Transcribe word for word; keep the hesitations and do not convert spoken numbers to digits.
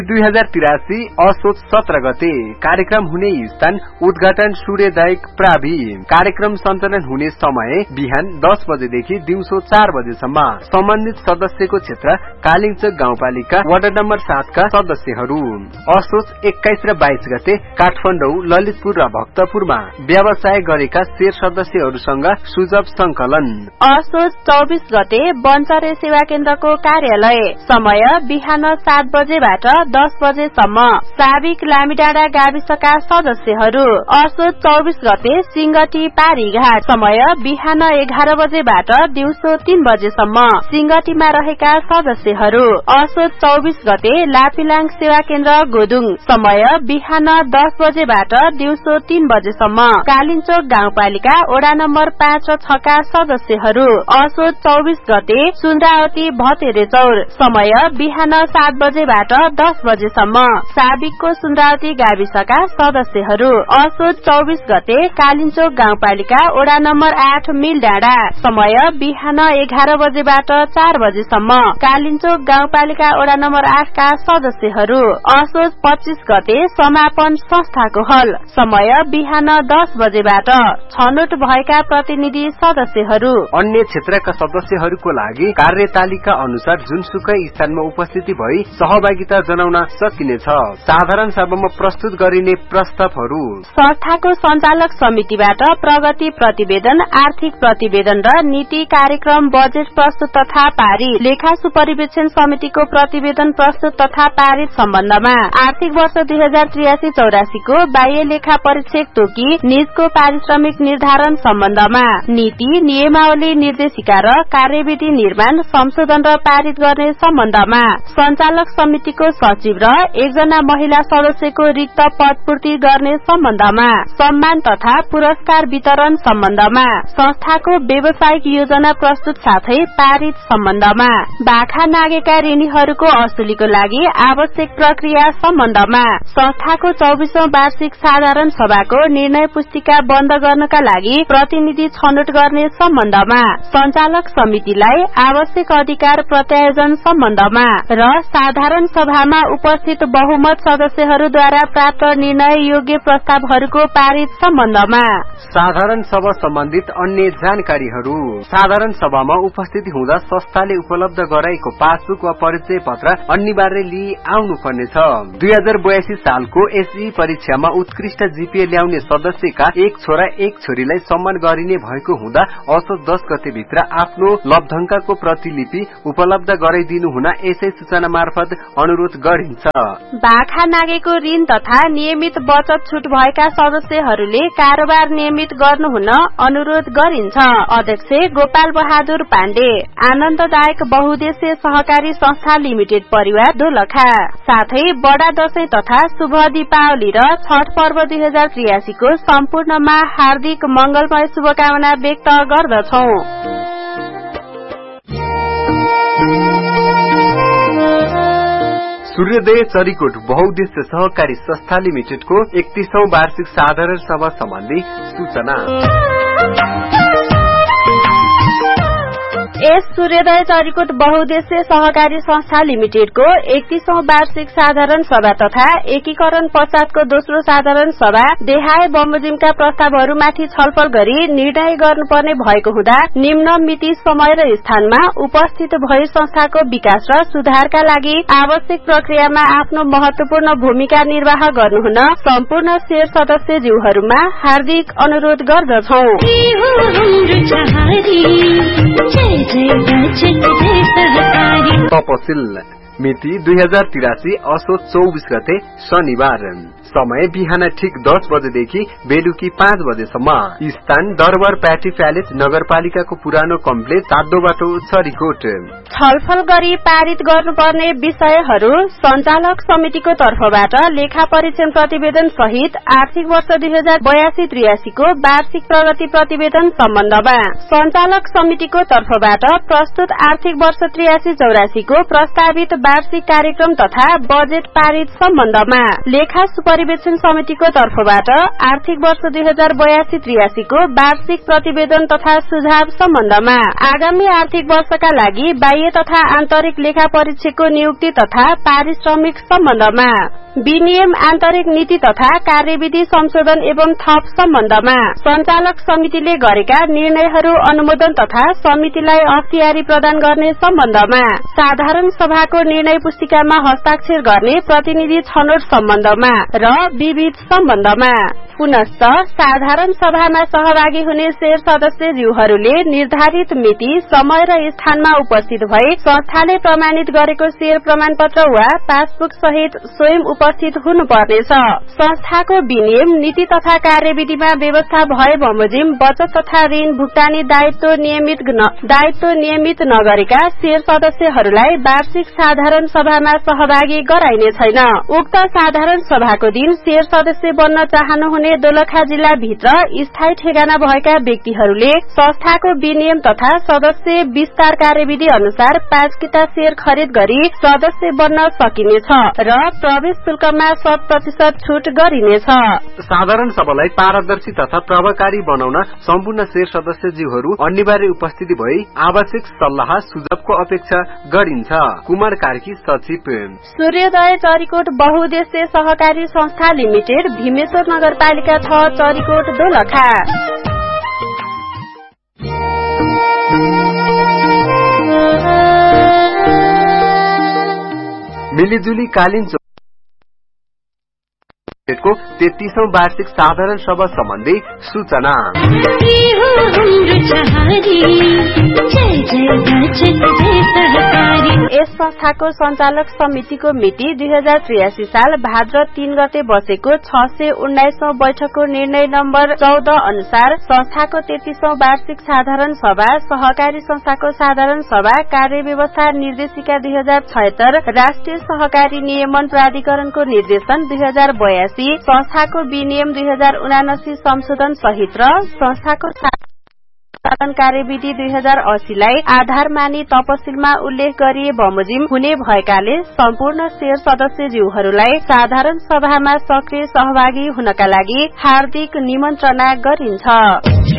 दुई हजार तिरासी असोज सत्र गते कार्यक्रम हुने स्थान उद्घाटन सूर्यदायक प्रावि। कार्यक्रम सञ्चालन हुने समय बिहान दस बजेदेखि दिउँसो चार बजेसम्म। सम्बन्धित सदस्यको क्षेत्र कालिङचोक गाउँपालिका वार्ड नम्बर सातका सदस्यहरू। असोज एक्काइस र बाइस गते काठमाडौँ, ललितपुर र भक्तपुरमा व्यवसाय गरेका शेर सदस्यहरूसँग सुझाव संकलन। असोज चौबिस गते बन्चरे सेवा केन्द्रको कार्यालय। समय बिहान सात बजेबाट दस बजेसम्म। साबिक लामीडाँडा गाविसका सदस्यहरू। असोज चौबिस गते सिंगटी पारीघाट। समय बिहान एघार बजेबाट दिउँसो तीन बजेसम्म। सिंगटीमा रहेका सदस्यहरू। असोज चौबिस गते लापिलाङ सेवा केन्द्र गोदुङ। समय बिहान दस बजेबाट दिउँसो तीन बजेसम्म। कालिङचोक गाउँपालिका वडा नम्बर पाँच र छका सदस्यहरू। असोज चौबिस गते सुन्द्रावती भतेरे चौर। समय बिहान सात बजेबाट दस बजेसम्म। साबिकको सुन्द्रावती गाविसका सदस्यहरू। असोज चौबिस गते कालिङचोक गाउँपालिका वडा नम्बर आठ मिलडाँडा। समय बिहान एघार बजेबाट चार बजेसम्म। कालिङचोक गाउँपालिका वडा नम्बर आठका सदस्यहरू। असोज पच्चीस गते समापन संस्थाको हल। समय बिहान दस बजेबाट। छनौट भएका प्रतिनिधि सदस्यहरू। अन्य क्षेत्रका सदस्यहरूको लागि कार्यतालिका अनुसार जुनसुकै स्थानमा उपस्थिति भई सहभागिता जनाउन सकिनेछ। साधारण सभामा प्रस्तुत गरिने प्रस्तावहरू। संस्थाको सञ्चालक समितिबाट प्रगति प्रतिवेदन, आर्थिक प्रतिवेदन र नीति कार्यक्रम बजेट प्रस्तुत तथा पारित। लेखा सुपरिवेक्षण समितिको प्रतिवेदन प्रस्तुत तथा पारित सम्बन्धमा। आर्थिक वर्ष दुई हजार त्रियासी चौरासी को बाह्य लेखा परीक्षक तोकी निजको पारिश्रमिक निर्धारण सम्बन्धमा। नीति, नियमावली, निर्देशिका र कार्यविधि निर्माण, संशोधन र पारित गर्ने सम्बन्धमा। सञ्चालक समितिको सचिव र एकजना महिला सदस्यको रिक्त पद पूर्ति गर्ने सम्बन्धमा। सम्मान तथा पुरस्कार वितरण सम्बन्धमा। संस्थाको व्यावसायिक योजना प्रस्तुत साथै पारित सम्बन्धमा। बाखा नागेका ऋणीहरूको असुलीको लागि आवश्यक प्रक्रिया सम्बन्धमा। संस्थाको चौबिसौं वार्षिक साधारण सभाको निर्णय पुस्तिका बन्द गर्नका लागि प्रतिनिधि छनौट गर्ने सम्बन्धमा। सञ्चालक समितिलाई आवश्यक अधिकार प्रत्यायोजन सम्बन्धमा र साधारण सभामा उपस्थित बहुमत सदस्यहरूद्वारा प्राप्त निर्णय योग्य प्रस्तावहरूको पारित सम्बन्धमा। साधारण सभा सम्बन्धित अन्य जानकारीहरू। साधारण सभामा उपस्थिति हुँदा संस्थाले उपलब्ध गराएको पासबुक वा परिचय पत्र अनिवार्य लिई आउनु पर्नेछ। दुई हजार बयासी सालको एसई परीक्षामा उत्कृष्ट जीपीए ल्याउने सदस्यका एक छोरा एक छोरीलाई सम्मान गरिने भएको हुँदा असोज दस गते भित्र आफ्नो लब्धंकाको प्रतिलिपि उपलब्ध गराइदिनु हुन यसै सूचना मार्फत अनुरोध गरिन्छ। बाखा नागेको ऋण तथा नियमित बचत छुट भएका सदस्यहरूले कारोबार नियमित गर्नुहुन अनुरोध गरिन्छ। अध्यक्ष गोपाल बहादुर पाण्डे। आनन्ददायक बहुद्देश्य सहकारी संस्था लिमिटेड परिवार दोलखा। साथै बडा दशैं तथा शुभ दीपावली र छठ पर्व दुई हजार त्रियासी को सम्पूर्णमा हार्दिक मंगलमय शुभकामना व्यक्त गर्दछौ। सूर्योदय चरीकोट बहुद्देश्य सहकारी संस्था लिमिटेडको एकतीसौं वार्षिक साधारण सभा सम्बन्धी सूचना। एस सूर्योदय चरीकोट बहुद्देश्य सहकारी संस्था लिमिटेडको एकतीसौं वार्षिक साधारण सभा तथा एकीकरण पश्चातको दोस्रो साधारण सभा देहाय बमोजिमका प्रस्तावहरूमाथि छलफल गरी निर्णय गर्नुपर्ने भएको हुँदा निम्न मिति, समय र स्थानमा उपस्थित भई संस्थाको विकास र सुधारका लागि आवश्यक प्रक्रियामा आफ्नो महत्वपूर्ण भूमिका निर्वाह गर्नुहुन सम्पूर्ण शेर सदस्यज्यूहरूमा हार्दिक अनुरोध गर्दछौ। तपसिल मिति दुई हजार तिरासी असोज चौबिस गते शनिबार। समय बिहान ठिक दस बजेदेखि बेलुकी पाँच बजेसम्म। स्थान दरबार प्याटी प्यालेस नगरपालिकाको पुरानो कम्प्लेक्स सातो बाटो चरीकोट। छलफल गरी पारित गर्नुपर्ने विषयहरू। सञ्चालक समितिको तर्फबाट लेखा परीक्षण प्रतिवेदन सहित आर्थिक वर्ष दुई हजार बयासी त्रियासी को वार्षिक प्रगति प्रतिवेदन सम्बन्धमा। सञ्चालक समितिको तर्फबाट प्रस्तुत आर्थिक वर्ष त्रियासी चौरासी को प्रस्तावित वार्षिक कार्यक्रम तथा बजेट पारित सम्बन्धमा लेखा सुपरिवेक्षण समितिको तर्फबाट आर्थिक वर्ष दुई हजार बयासी त्रियासी को वार्षिक प्रतिवेदन तथा सुझाव सम्बन्धमा आगामी आर्थिक वर्षका लागि बाह्य तथा आन्तरिक लेखा परीक्षकको नियुक्ति तथा पारिश्रमिक सम्बन्धमा विनियम आन्तरिक नीति तथा कार्यविधि संशोधन एवं थप सम्बन्धमा संचालक समितिले गरेका निर्णयहरू अनुमोदन तथा समितिलाई अख्तियारी प्रदान गर्ने सम्बन्धमा साधारण सभाको निर्णय पुस्तिकामा हस्ताक्षर गर्ने प्रतिनिधि छनौट सम्बन्धमा र विविध सम्बन्धमा पुनश्च साधारण सभामा सहभागी हुने शेर सदस्यज्यूहरूले निर्धारित मिति समय र स्थानमा उपस्थित भई संस्थाले प्रमाणित गरेको शेर प्रमाणपत्र वा पासबुक सहित स्वयं उपस्थित हुनुपर्नेछ। संस्थाको विनियम नीति तथा कार्यविधिमा व्यवस्था भए बमोजिम बचत तथा ऋण भुक्तानी दायित्व नियमित दायित्व नियमित नगरेका शेर सदस्यहरूलाई वार्षिक साधारण सभामा सहभागी गराइने छैन। उक्त साधारण सभाको दिन शेर सदस्य बन्न चाहनुहुने दोलखा जिल्ला भित्र स्थायी ठेगाना भएका व्यक्तिहरूले संस्थाको विनियम तथा सदस्य विस्तार कार्यविधि अनुसार पाँच किता शेयर खरिद गरी सदस्य बन्न सकिनेछ र प्रवेश शुल्कमा शत प्रतिशत छूट गरिनेछ। साधारण सभालाई पारदर्शी तथा प्रभावकारी बनाउन सम्पूर्ण शेर सदस्यज्यूहरू अनिवार्य उपस्थिति भई आवश्यक सल्लाह सुझावको अपेक्षा गरिन्छ। कुमार कार्की सचिव सूर्योदय चरीकोट बहुउद्देश्य सहकारी संस्था लिमिटेड भीमेश्वर नगरपालिका छ चरीकोट दोलखा। मिलिजुली कालीन को तेत्तीसौं वार्षिक साधारण सभा सम्बन्धी सूचना। यस संस्थाको संचालक समितिको मिति दुई हजार त्रियासी साल भाद्र तीन गते बसेको छ सय उन्नाइसौं बैठकको निर्णय नम्बर चौध अनुसार संस्थाको तेत्तीसौं वार्षिक साधारण सभा सहकारी संस्थाको साधारण सभा कार्य व्यवस्था निर्देशिका दुई हजार छयत्तर राष्ट्रिय सहकारी नियमन प्राधिकरणको निर्देशन दुई हजार बयासी संस्थाको विनियम दुई हजार उनासी संशोधन सहित र संस्थाको साधारण कार्यविधि दुई हजार अस्सीलाई आधार मानी तपसिलमा उल्लेख गरिए बमोजिम हुने भएकाले सम्पूर्ण शेर सदस्यज्यूहरूलाई साधारण सभामा सक्रिय सहभागी हुनका लागि हार्दिक निमन्त्रणा गरिन्छ।